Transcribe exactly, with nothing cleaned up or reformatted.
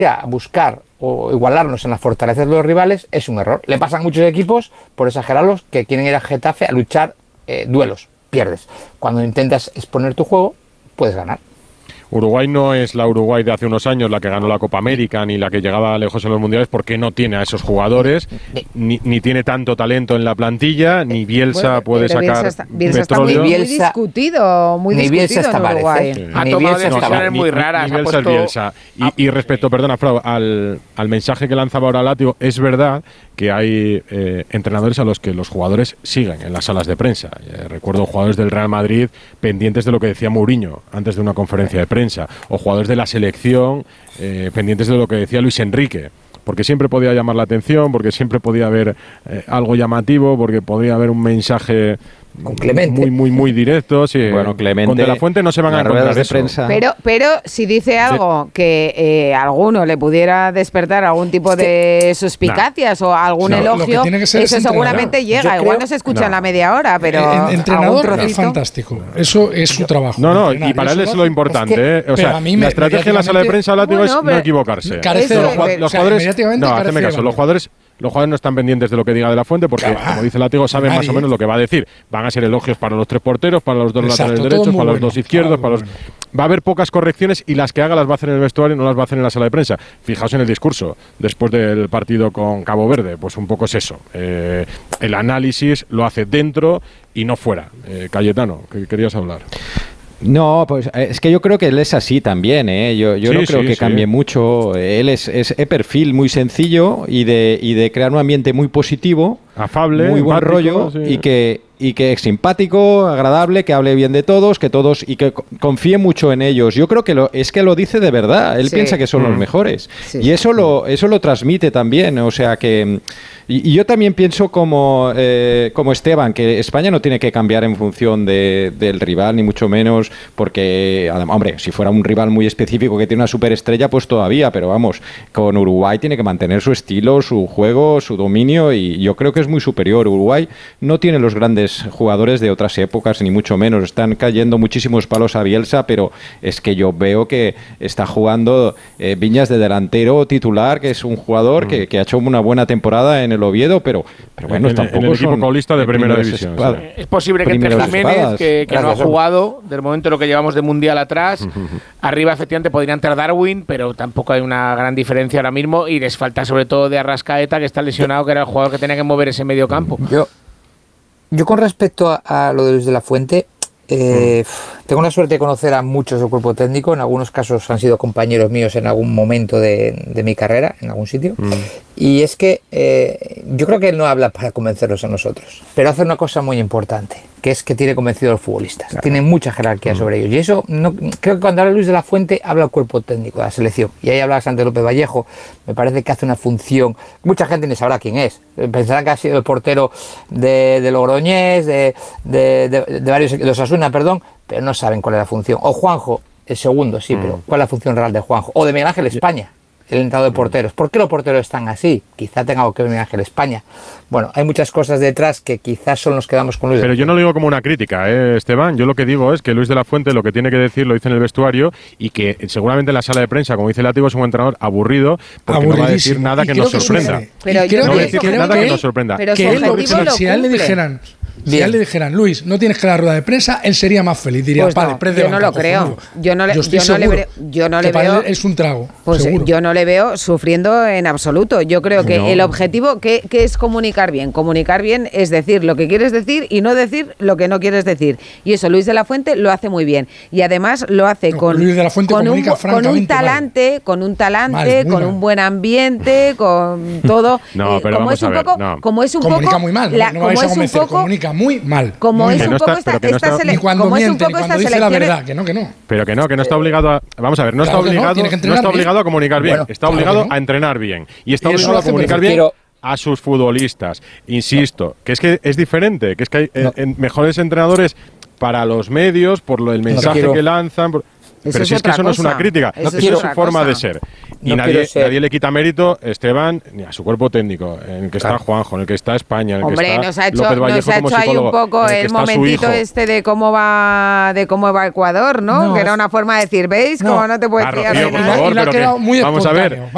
a buscar o igualarnos en las fortalezas de los rivales es un error. Le pasan a muchos equipos, por exagerarlos, que quieren ir a Getafe a luchar eh, duelos. Pierdes. Cuando intentas exponer tu juego, puedes ganar. Uruguay no es la Uruguay de hace unos años, la que ganó la Copa América, ni la que llegaba lejos en los mundiales, porque no tiene a esos jugadores, ni, ni tiene tanto talento en la plantilla, ni Bielsa bueno, puede sacar Bielsa está, Bielsa petróleo. Está muy, muy discutido, muy ni discutido Bielsa en Uruguay. Sí. Ha Ni tomado Bielsa decisiones muy raras. Ni, ni Bielsa ha puesto... es Bielsa. Y, y respecto, perdona, Frau, al, al mensaje que lanzaba ahora Látigo, es verdad que hay eh, entrenadores a los que los jugadores siguen en las salas de prensa. Eh, recuerdo jugadores del Real Madrid pendientes de lo que decía Mourinho antes de una conferencia de prensa, o jugadores de la selección eh, pendientes de lo que decía Luis Enrique, porque siempre podía llamar la atención, porque siempre podía haber eh, algo llamativo, porque podría haber un mensaje con Clemente. muy muy muy directo. Sí. Bueno, Clemente, con De La Fuente no se van a encontrar de eso. Prensa. Pero, pero si dice algo sí. que eh, alguno le pudiera despertar algún tipo de suspicacias nah. o algún no, elogio, eso seguramente llega. Yo Igual creo, no se escucha no. en la media hora, pero el entrenador es fantástico. Eso es su trabajo. No, no, y para él es lo importante. Es que, eh. O sea, la estrategia en la sala de prensa Látigo bueno, es no equivocarse. Carece los, los jugadores, no, hazme caso, los jugadores Los jugadores no están pendientes de lo que diga De La Fuente porque, claro, como dice Látigo, saben nadie. más o menos lo que va a decir. Van a ser elogios para los tres porteros, para los dos Exacto, laterales derechos, para bueno, los dos izquierdos. Para los... Bueno. Va a haber pocas correcciones y las que haga las va a hacer en el vestuario y no las va a hacer en la sala de prensa. Fijaos en el discurso después del partido con Cabo Verde. Pues un poco es eso. Eh, el análisis lo hace dentro y no fuera. Eh, Cayetano, ¿qué querías hablar? No, pues es que yo creo que él es así también, ¿eh? Yo, yo sí, no creo sí, que sí. cambie mucho. Él es, es de perfil muy sencillo y de, y de crear un ambiente muy positivo, afable, muy buen rollo sí. y que y que es simpático, agradable, que hable bien de todos, que todos y que confíe mucho en ellos. Yo creo que lo, es que lo dice de verdad. Él sí. piensa que son mm. los mejores sí. y eso lo eso lo transmite también. O sea que y, y yo también pienso como eh, como Esteban que España no tiene que cambiar en función de, del rival ni mucho menos porque además, hombre, si fuera un rival muy específico que tiene una superestrella pues todavía, pero vamos, con Uruguay tiene que mantener su estilo, su juego, su dominio y yo creo que es muy superior. Uruguay no tiene los grandes jugadores de otras épocas, ni mucho menos. Están cayendo muchísimos palos a Bielsa, pero es que yo veo que está jugando eh, Viñas de delantero titular, que es un jugador mm. que, que ha hecho una buena temporada en el Oviedo, pero, pero bueno, en, tampoco en el equipo paulista de primera división. Sí. Es posible que entre Jiménez, que, que no ha jugado, del momento de lo que llevamos de Mundial atrás, arriba efectivamente podría entrar Darwin, pero tampoco hay una gran diferencia ahora mismo y les falta sobre todo de Arrascaeta, que está lesionado, que era el jugador que tenía que mover ese medio campo. Yo Yo con respecto a, a lo de Luis de la Fuente, eh, mm. tengo la suerte de conocer a muchos del cuerpo técnico, en algunos casos han sido compañeros míos en algún momento de, de mi carrera, en algún sitio, mm. y es que eh, yo creo que él no habla para convencerlos a nosotros, pero hace una cosa muy importante, que es que tiene convencido a los futbolistas, claro. tiene mucha jerarquía mm. sobre ellos, y eso no, creo que cuando habla Luis de la Fuente habla el cuerpo técnico de la selección, y ahí habla Santos López Vallejo, me parece que hace una función, mucha gente ni sabrá quién es, pensarán que ha sido el portero de, de Logroñés, de, de, de, de varios de Osasuna, perdón, pero no saben cuál es la función, o Juanjo, el segundo, sí, mm. pero ¿cuál es la función real de Juanjo? O de Miguel Ángel España, el entrenador de porteros. ¿Por qué los porteros están así? Quizá tenga algo que ver Miguel Ángel España. Bueno, hay muchas cosas detrás que quizás son los que damos con Luis. Pero yo no lo digo como una crítica, ¿eh, Esteban? Yo lo que digo es que Luis de la Fuente lo que tiene que decir lo dice en el vestuario y que seguramente en la sala de prensa, como dice Látigo, es un entrenador aburrido porque no va a decir nada que nos sorprenda. Que pero yo no no va a decir creo nada que, que nos sorprenda. Pero que él, lo, si a él le dijeran... Si a él le dijeran, Luis, no tienes que dar rueda de prensa, él sería más feliz. Diría, pues vale, no, pre de yo no banca, lo creo. cojonudo. Yo no le, yo yo no le, veo, yo no le veo. Es un trago. Pues seguro. Yo no le veo sufriendo en absoluto. Yo creo que no. el objetivo, ¿qué, ¿qué es comunicar bien? Comunicar bien es decir lo que quieres decir y no decir lo que no quieres decir. Y eso Luis de la Fuente lo hace muy bien. Y además lo hace no, con, Luis de la Fuente con, un, con un talante, mal. con un talante, mal, con mal. un buen ambiente, con todo. No, pero como vamos es un a ver, poco, no. como es un comunica poco, muy mal. La, no como vais a es convencer, un poco, comunica muy mal. Como muy es mal. un no poco está, esta, que no esta está, sele- ni cuando como miente, es un poco ni cuando esta dice la selección. verdad, que no, que no. Pero que no, que no está obligado a... Vamos a ver, no claro está obligado, no, no está obligado a comunicar bien, bueno, está claro obligado no. a entrenar bien y está Y obligado a comunicar bien quiero... a sus futbolistas. Insisto, que es que es diferente, que es que hay no. eh, mejores entrenadores para los medios, por lo, el mensaje no que lanzan... Por, Eso pero es si es que eso cosa. no es una crítica, Eso eso es es su otra forma cosa. de ser. Y no nadie, ser. nadie le quita mérito, Esteban, ni a su cuerpo técnico, en el que claro. está Juanjo, en el que está España, en el Hombre, que está nos ha hecho, López Vallejo nos ha como hecho ahí psicólogo, un poco en el, que el está su momentito hijo. este de cómo va de cómo va Ecuador, ¿no? No, que era una forma de decir, ¿veis? no. Como no te puedes Ah, fiar Rocío, de por nada. favor, Y le ha pero quedado que- muy vamos a ver, espontáneo.